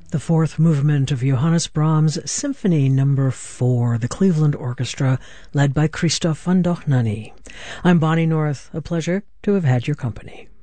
the fourth movement of Johannes Brahms' Symphony No. 4, the Cleveland Orchestra, led by Christoph von Dohnanyi. I'm Bonnie North. A pleasure to have had your company.